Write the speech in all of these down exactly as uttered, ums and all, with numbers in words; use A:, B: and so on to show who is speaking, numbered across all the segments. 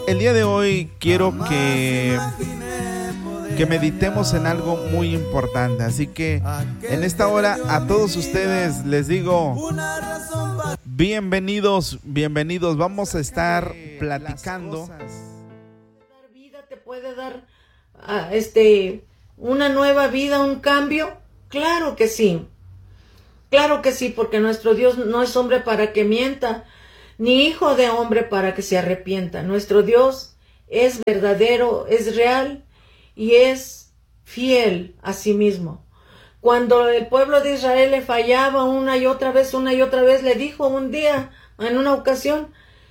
A: El día de hoy quiero que, que meditemos en algo muy importante. Así que en esta hora a todos ustedes les digo bienvenidos, bienvenidos. Vamos a estar platicando.
B: ¿La vida te puede dar uh, este, una nueva vida, un cambio? Claro que sí. Claro que sí, porque nuestro Dios no es hombre para que mienta, ni hijo de hombre para que se arrepienta. Nuestro Dios es verdadero, es real y es fiel a sí mismo. Cuando el pueblo de Israel le fallaba una y otra vez, una y otra vez, le dijo un día, en una ocasión,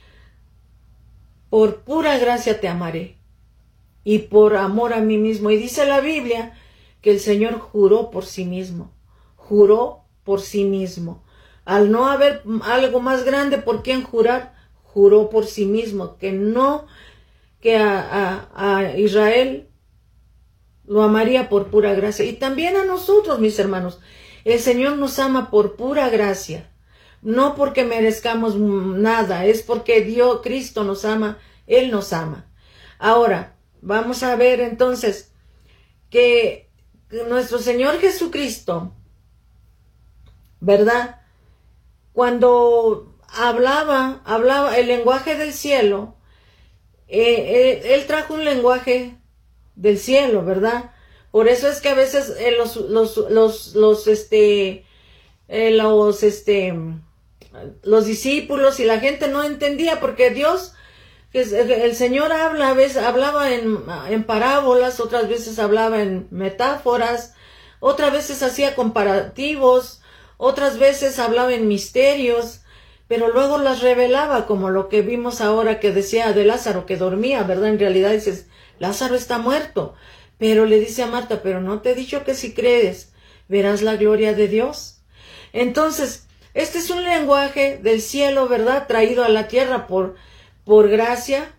B: por pura gracia te amaré y por amor a mí mismo. Y dice la Biblia que el Señor juró por sí mismo, juró por sí mismo. Al no haber algo más grande por quien jurar, juró por sí mismo que no, que a, a, a Israel lo amaría por pura gracia. Y también a nosotros, mis hermanos, el Señor nos ama por pura gracia, no porque merezcamos nada, es porque Dios, Cristo nos ama, Él nos ama. Ahora, vamos a ver entonces que nuestro Señor Jesucristo, ¿verdad? Cuando hablaba, hablaba el lenguaje del cielo, eh, eh, él trajo un lenguaje del cielo, ¿verdad? Por eso es que a veces eh, los, los, los, los, este, eh, los, este, los discípulos y la gente no entendía, porque Dios, el Señor habla, a veces hablaba en, en parábolas, otras veces hablaba en metáforas, otras veces hacía comparativos, otras veces hablaba en misterios, pero luego las revelaba, como lo que vimos ahora que decía de Lázaro que dormía, ¿verdad? En realidad dices, Lázaro está muerto, pero le dice a Marta, pero no te he dicho que si crees, verás la gloria de Dios. Entonces, este es un lenguaje del cielo, ¿verdad? Traído a la tierra por, por gracia,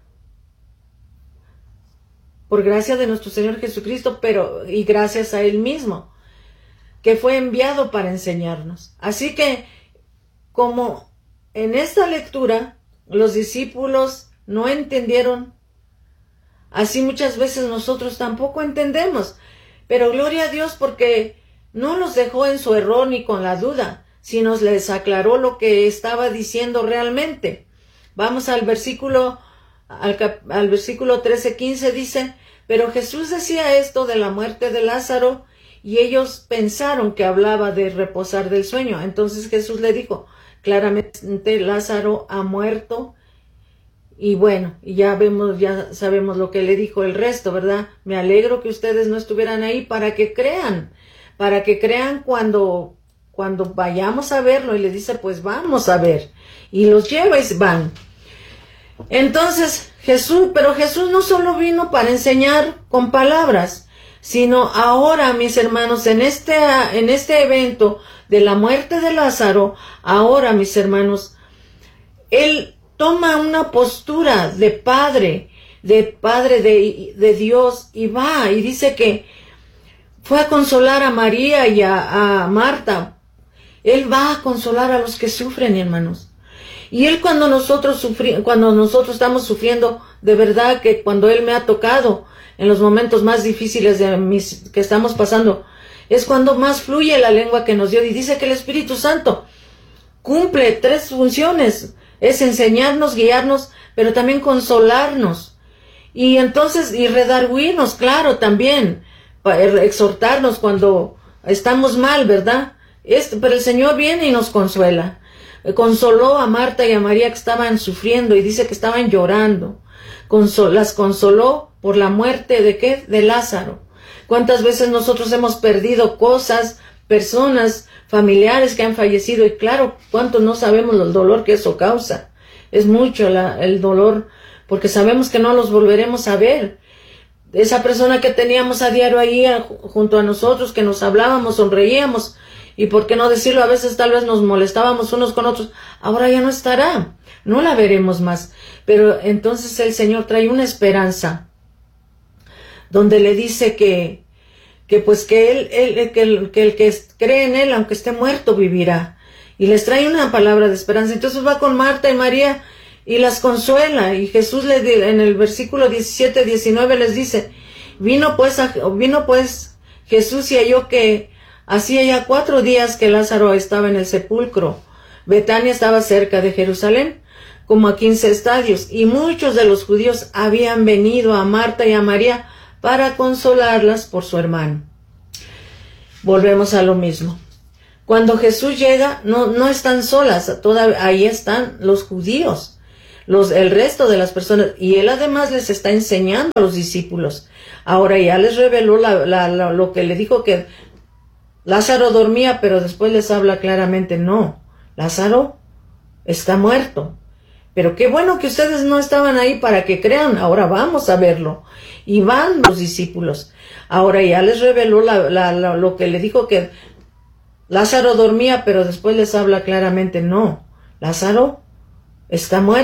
B: por gracia de nuestro Señor Jesucristo, pero y gracias a Él mismo, que fue enviado para enseñarnos. Así que, como en esta lectura los discípulos no entendieron, así muchas veces nosotros tampoco entendemos, pero gloria a Dios porque no los dejó en su error ni con la duda, sino les aclaró lo que estaba diciendo realmente. Vamos al versículo, al, cap, al versículo trece quince, dice, pero Jesús decía esto de la muerte de Lázaro, y ellos pensaron que hablaba de reposar del sueño. Entonces Jesús le dijo, claramente Lázaro ha muerto. Y bueno, ya vemos, ya sabemos lo que le dijo el resto, ¿verdad? Me alegro que ustedes no estuvieran ahí para que crean, para que crean cuando, cuando vayamos a verlo. Y le dice, pues vamos a ver. Y los lleva y van. Entonces Jesús, pero Jesús no solo vino para enseñar con palabras, sino ahora, mis hermanos, en este, en este evento de la muerte de Lázaro, ahora, mis hermanos, Él toma una postura de padre, de padre de, de Dios, y va, y dice que fue a consolar a María y a, a Marta. Él va a consolar a los que sufren, hermanos. Y Él cuando nosotros sufri, cuando nosotros estamos sufriendo, de verdad que cuando Él me ha tocado, en los momentos más difíciles de mis, que estamos pasando, es cuando más fluye la lengua que nos dio. Y dice que el Espíritu Santo cumple tres funciones, es enseñarnos, guiarnos, pero también consolarnos. Y entonces, y redarguirnos, claro, también, para exhortarnos cuando estamos mal, ¿verdad? Este, pero el Señor viene y nos consuela. Consoló a Marta y a María que estaban sufriendo, y dice que estaban llorando. Consol, las consoló por la muerte de ¿qué? De Lázaro. ¿Cuántas veces nosotros hemos perdido cosas, personas, familiares que han fallecido? Y claro, ¿cuántos no sabemos el dolor que eso causa? Es mucho la, el dolor, porque sabemos que no los volveremos a ver. Esa persona que teníamos a diario ahí a, junto a nosotros, que nos hablábamos, sonreíamos, y por qué no decirlo, a veces tal vez nos molestábamos unos con otros, ahora ya no estará, no la veremos más. Pero entonces el Señor trae una esperanza, donde le dice que, que pues que él, él que, el, que el que cree en Él, aunque esté muerto, vivirá. Y les trae una palabra de esperanza. Entonces va con Marta y María, y las consuela. Y Jesús le di, en el versículo diecisiete, diecinueve les dice, vino pues, a, vino pues Jesús y halló que hacía ya cuatro días que Lázaro estaba en el sepulcro. Betania estaba cerca de Jerusalén, como a quince estadios, y muchos de los judíos habían venido a Marta y a María para consolarlas por su hermano. Volvemos a lo mismo. Cuando Jesús llega, no, no están solas, toda, ahí están los judíos, los, el resto de las personas, y él además les está enseñando a los discípulos. Ahora ya les reveló la, la, la, lo que le dijo, que Lázaro dormía, pero después les habla claramente, no, Lázaro está muerto. Pero qué bueno que ustedes no estaban ahí para que crean, ahora vamos a verlo. Y van los discípulos. Ahora ya les reveló la, la, la, lo que le dijo, que Lázaro dormía, pero después les habla claramente, no, Lázaro está muerto.